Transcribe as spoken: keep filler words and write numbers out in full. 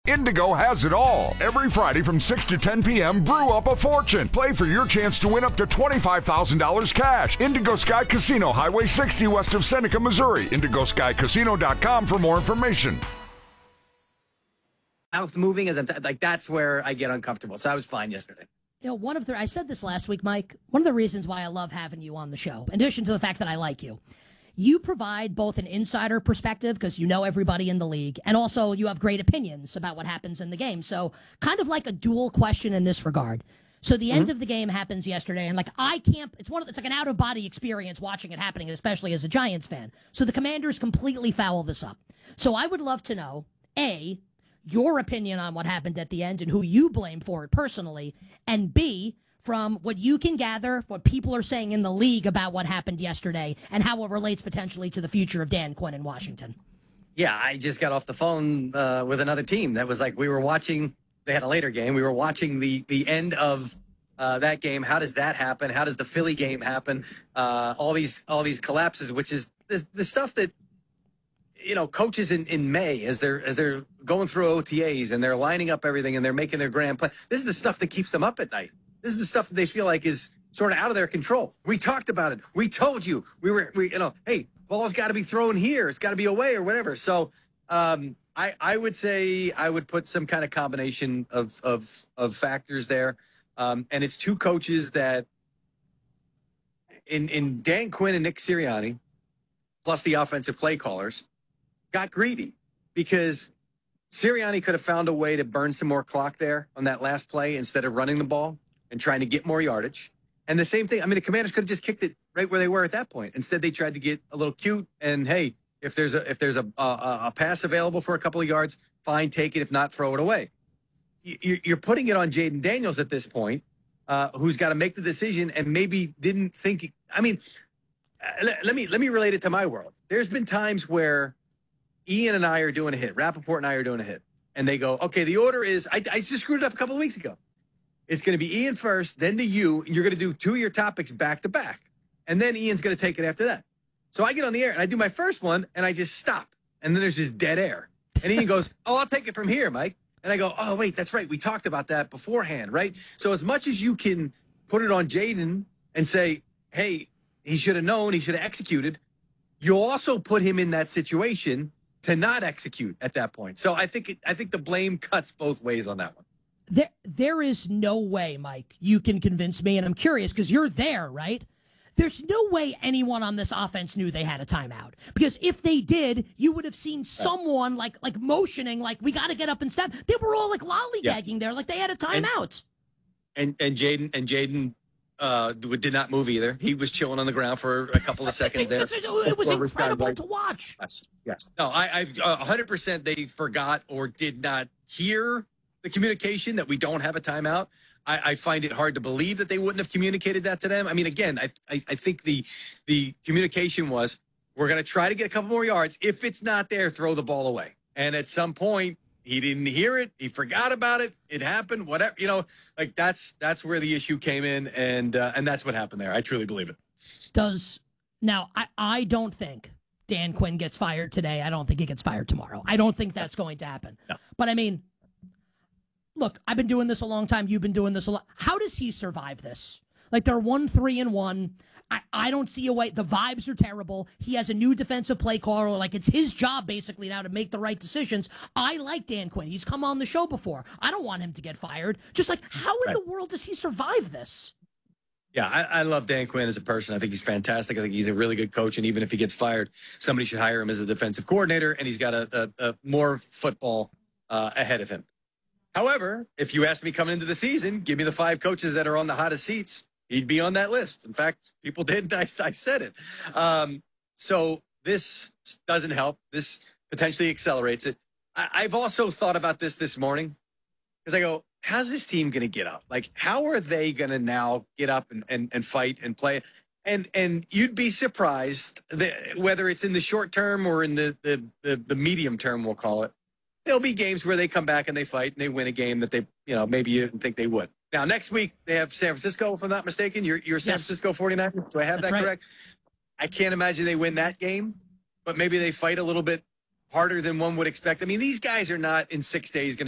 Indigo has it all. Every Friday from six to ten p.m., brew up a fortune. Play for your chance to win up to twenty-five thousand dollars cash. Indigo Sky Casino, Highway sixty west of Seneca, Missouri. indigo sky casino dot com for more information. Mouth moving as I'm t- like that's where I get uncomfortable. So I was fine yesterday. You know, one of the I said this last week, Mike. One of the reasons why I love having you on the show, in addition to the fact that I like you, you provide both an insider perspective because you know everybody in the league, and also you have great opinions about what happens in the game. So kind of like a dual question in this regard. So the end mm-hmm. of the game happens yesterday, and like I can't. It's one of it's like an out of body experience watching it happening, especially as a Giants fan. So the Commanders completely foul this up. So I would love to know a. your opinion on what happened at the end and who you blame for it personally, and B, from what you can gather, what people are saying in the league about what happened yesterday and how it relates potentially to the future of Dan Quinn in Washington. Yeah, I just got off the phone uh, with another team that was like, we were watching, they had a later game. We were watching the, the end of uh, that game. How does that happen? How does the Philly game happen? Uh, all these, all these collapses, which is the, the stuff that, you know, coaches in, in May, as they're as they're going through O T As and they're lining up everything and they're making their grand plan. This is the stuff that keeps them up at night. This is the stuff that they feel like is sort of out of their control. We talked about it. We told you. We were, we, you know, hey, ball's got to be thrown here. It's got to be away or whatever. So um, I I would say I would put some kind of combination of of of factors there, um, and it's two coaches that in in Dan Quinn and Nick Sirianni, plus the offensive play callers, got greedy because Sirianni could have found a way to burn some more clock there on that last play instead of running the ball and trying to get more yardage. And the same thing, I mean, the Commanders could have just kicked it right where they were at that point. Instead, they tried to get a little cute and, hey, if there's a if there's a a, a pass available for a couple of yards, fine, take it. If not, throw it away. You, you're putting it on Jaden Daniels at this point, uh, who's got to make the decision and maybe didn't think. I mean, let, let me let me relate it to my world. There's been times where Ian and I are doing a hit. Rappaport and I are doing a hit. And they go, okay, the order is, I, I just screwed it up a couple of weeks ago. It's going to be Ian first, then to you, and you're going to do two of your topics back to back. And then Ian's going to take it after that. So I get on the air, and I do my first one, and I just stop. And then there's just dead air. And Ian goes, oh, I'll take it from here, Mike. And I go, oh, wait, that's right. We talked about that beforehand, right? So as much as you can put it on Jaden and say, hey, he should have known, he should have executed, you also put him in that situation to not execute at that point. So I think it, I think the blame cuts both ways on that one. There, there is no way, Mike, you can convince me, and I'm curious because you're there, right? There's no way anyone on this offense knew they had a timeout. Because if they did, you would have seen someone like like motioning, like, we got to get up and step. They were all like lollygagging yeah. there, like they had a timeout. And and Jaden and Jaden uh, did not move either. He was chilling on the ground for a couple of seconds there. It was incredible to watch. Yes. Yes. No, I, I've uh, one hundred percent they forgot or did not hear the communication that we don't have a timeout. I, I find it hard to believe that they wouldn't have communicated that to them. I mean, again, I I, I think the the communication was, we're going to try to get a couple more yards. If it's not there, throw the ball away. And at some point, he didn't hear it. He forgot about it. It happened. Whatever, you know, like that's that's where the issue came in, and uh, and that's what happened there. I truly believe it. Does now I I don't think Dan Quinn gets fired today. I don't think he gets fired tomorrow. I don't think that's going to happen. No. But I mean, look, I've been doing this a long time. You've been doing this a lot. How does he survive this? Like, they're one, three, and one. I, I don't see a way. The vibes are terrible. He has a new defensive play caller. Like, it's his job, basically, now to make the right decisions. I like Dan Quinn. He's come on the show before. I don't want him to get fired. Just like, how in right. the world does he survive this? Yeah, I, I love Dan Quinn as a person. I think he's fantastic. I think he's a really good coach. And even if he gets fired, somebody should hire him as a defensive coordinator. And he's got a, a, a more football uh, ahead of him. However, if you asked me coming into the season, give me the five coaches that are on the hottest seats, he'd be on that list. In fact, people did. I, I said it. Um, so this doesn't help. This potentially accelerates it. I, I've also thought about this this morning because I go, how's this team going to get up? Like, how are they going to now get up and, and, and fight and play? And and you'd be surprised that whether it's in the short term or in the, the, the, the medium term, we'll call it, there'll be games where they come back and they fight and they win a game that they, you know, maybe you didn't think they would. Now, next week, they have San Francisco, if I'm not mistaken. You're, you're San yes. Francisco forty-niners. Do I have That's that right. correct? I can't imagine they win that game, but maybe they fight a little bit harder than one would expect. I mean, these guys are not in six days going to